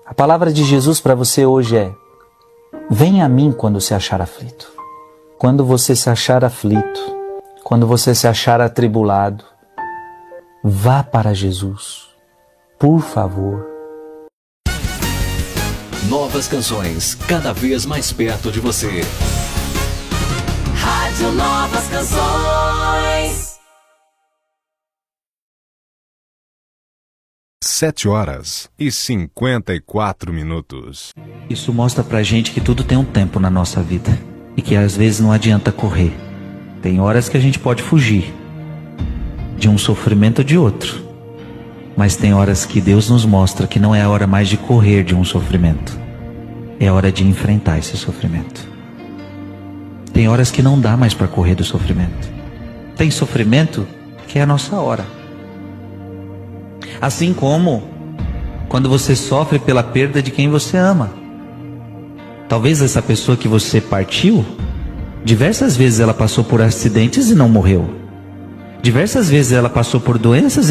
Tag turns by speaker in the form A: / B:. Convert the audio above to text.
A: A palavra de Jesus para você hoje é: venha a mim quando se achar aflito. Quando você se achar aflito, quando você se achar atribulado, vá para Jesus, por favor.
B: Novas canções, cada vez mais perto de você.
C: Rádio Novas Canções.
D: 7h54.
A: Isso mostra pra gente que tudo tem um tempo na nossa vida e que às vezes não adianta correr. Tem horas que a gente pode fugir de um sofrimento ou de outro, mas tem horas que Deus nos mostra que não é a hora mais de correr de um sofrimento, é hora de enfrentar esse sofrimento. Tem horas que não dá mais para correr do sofrimento. Tem sofrimento que é a nossa hora. Assim como quando você sofre pela perda de quem você ama. Talvez essa pessoa que você partiu, diversas vezes ela passou por acidentes e não morreu. Diversas vezes ela passou por doenças